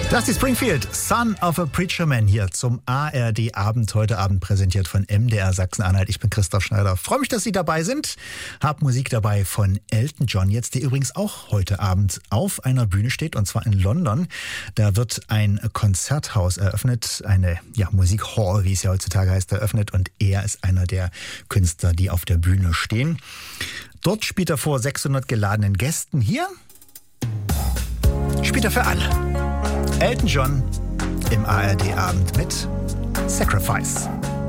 Dusty Springfield, Son of a Preacher Man hier zum ARD-Abend, heute Abend präsentiert von MDR Sachsen-Anhalt. Ich bin Christoph Schneider. Freue mich, dass Sie dabei sind. Hab Musik dabei von Elton John jetzt, der übrigens auch heute Abend auf einer Bühne steht, und zwar in London. Da wird ein Konzerthaus eröffnet, eine Musikhall, wie es ja heutzutage heißt, eröffnet, und er ist einer der Künstler, die auf der Bühne stehen. Dort spielt er vor 600 geladenen Gästen. Hier spielt er für alle. Elton John im ARD-Abend mit Sacrifice.